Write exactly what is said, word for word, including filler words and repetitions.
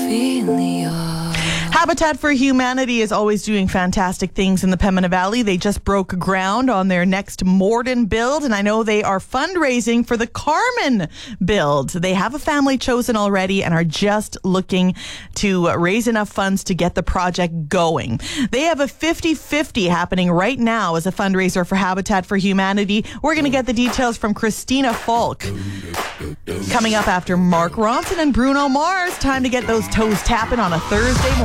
Habitat for Humanity is always doing fantastic things in the Pembina Valley. They just broke ground on their next Morden build, and I know they are fundraising for the Carmen build. They have a family chosen already and are just looking to raise enough funds to get the project going. They have a fifty-fifty happening right now as a fundraiser for Habitat for Humanity. We're going to get the details from Christina Falk. Coming up after Mark Ronson and Bruno Mars. Time to get those toes tapping on a Thursday morning.